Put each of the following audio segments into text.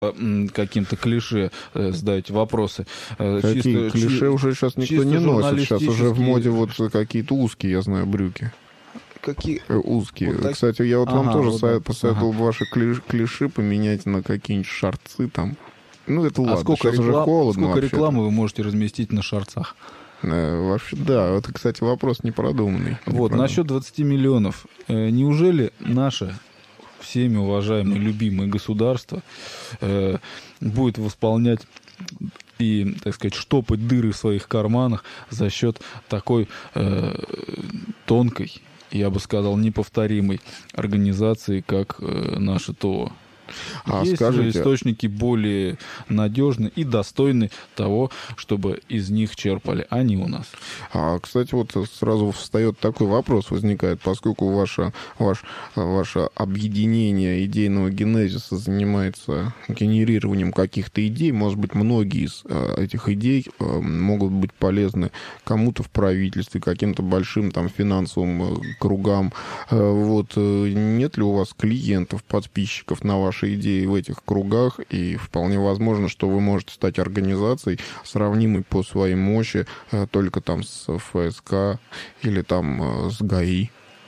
каким-то клише задаете вопросы. Какие клише уже сейчас никто не носит. Сейчас уже в моде вот какие-то узкие, я знаю, брюки. Какие? Узкие. Вот так... Кстати, я вот вам тоже вот посоветовал ваши клиши поменять на какие-нибудь шорты там. Ну, это ладно. Сколько уже холодно сколько рекламы вы можете разместить на шорцах? Вообще, да, это, кстати, вопрос непродуманный. Вот, насчет 20 миллионов. Неужели наше всеми уважаемое, любимое государство будет восполнять и, так сказать, штопать дыры в своих карманах за счет такой тонкой, я бы сказал, неповторимой организации, как наше ТО? Есть же источники более надежные и достойны того, чтобы из них черпали они у нас. Кстати, вот сразу встает такой вопрос, возникает, поскольку ваше объединение идейного генезиса занимается генерированием каких-то идей, может быть, многие из этих идей могут быть полезны кому-то в правительстве, каким-то большим там финансовым кругам. Вот нет ли у вас клиентов, подписчиков на ваши идеи в этих кругах, и вполне возможно, что вы можете стать организацией, сравнимой по своей мощи только там с ФСК или там с ГАИ?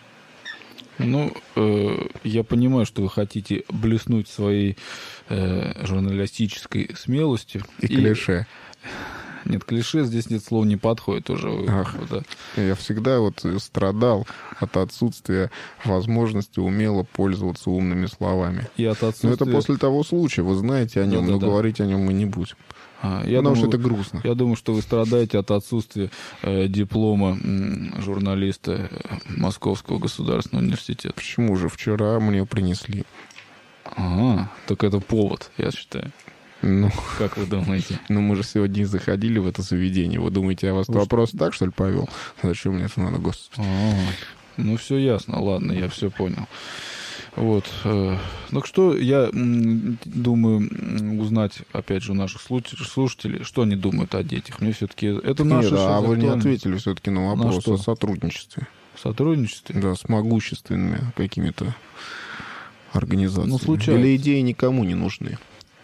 Ну, я понимаю, что вы хотите блеснуть своей журналистической смелостью. И клише. Нет, клише здесь нет, слова не подходит уже. Да. Я всегда вот страдал от отсутствия возможности умело пользоваться умными словами. И от отсутствия... Но это после того случая, вы знаете о нем, но говорить о нем мы не будем. Потому что это грустно. Я думаю, что вы страдаете от отсутствия диплома журналиста Московского государственного университета. Почему же? Вчера мне принесли. Так это повод, я считаю. Ну, как вы думаете? Ну, мы же сегодня заходили в это заведение. Вы думаете, я вас туда просто так, что ли, повел? Зачем мне это надо, господи? Ну, все ясно. Ладно, я все понял. Вот. Так что я думаю узнать, опять же, у наших слушателей, что они думают о детях. Мне все-таки это наше... Нет, вы не ответили все-таки на вопрос о сотрудничестве. Сотрудничестве? Да, с могущественными какими-то организациями. Ну, случайно. Или идеи никому не нужны?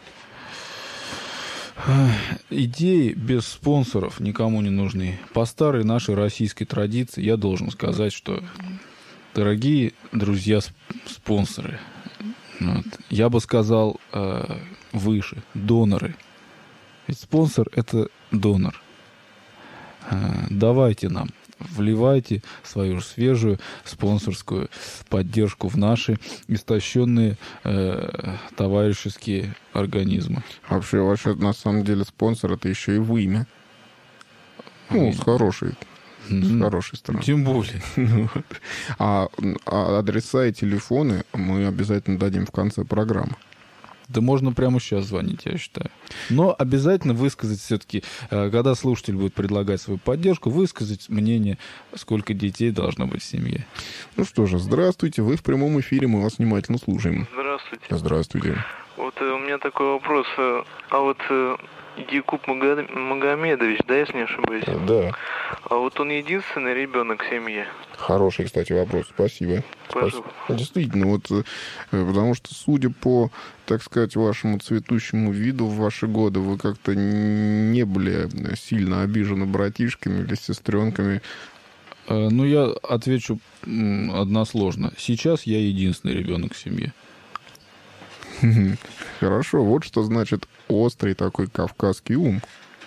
Идеи без спонсоров никому не нужны. По старой нашей российской традиции я должен сказать, что, дорогие друзья спонсоры, я бы сказал выше, доноры. Ведь спонсор — это донор. Давайте нам, вливайте свою свежую спонсорскую поддержку в наши истощенные товарищеские организмы. Вообще, на самом деле, спонсор — это еще и вымя. Ну, с хорошей стороны. Тем более. А адреса и телефоны мы обязательно дадим в конце программы. Да можно прямо сейчас звонить, я считаю. Но обязательно высказать все-таки, когда слушатель будет предлагать свою поддержку, высказать мнение, сколько детей должно быть в семье. Ну что же, здравствуйте, вы в прямом эфире, мы вас внимательно слушаем. Здравствуйте. Здравствуйте. Вот у меня такой вопрос. Якуб Магомедович, да, если не ошибаюсь? Да. А вот он единственный ребенок в семье? Хороший, кстати, вопрос. Спасибо. Пожалуйста. Действительно, вот потому что, судя по, так сказать, вашему цветущему виду в ваши годы, вы как-то не были сильно обижены братишками или сестренками. Ну, я отвечу односложно. Сейчас я единственный ребенок в семье. Хорошо, вот что значит острый такой кавказский ум.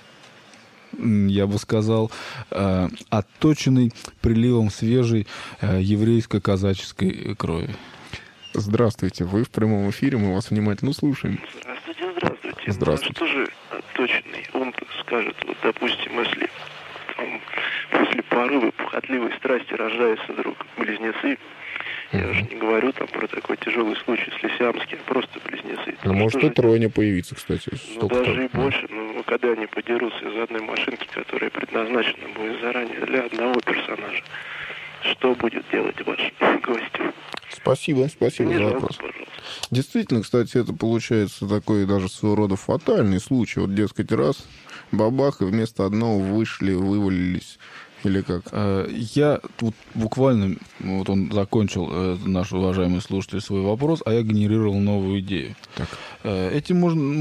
Я бы сказал, отточенный приливом свежей еврейско-казаческой крови. Здравствуйте, вы в прямом эфире, мы вас внимательно слушаем. Здравствуйте. Здравствуйте. Ну, что же отточенный ум скажет, вот, допустим, если после порыва похотливой страсти рождаются вдруг близнецы. Я же не говорю там про такой тяжелый случай с Лисямским, просто близнецы. Ну, может и тройня появиться, кстати. Ну, даже и больше. Ну, когда они подерутся из одной машинки, которая предназначена будет заранее для одного персонажа, что будет делать ваш гость? Спасибо за вопрос. Действительно, кстати, это получается такой даже своего рода фатальный случай. Вот, дескать, раз, бабах, и вместо одного вывалились Или как? Я вот буквально, вот он закончил, наш уважаемый слушатель, свой вопрос, а я генерировал новую идею. Так. Этим можно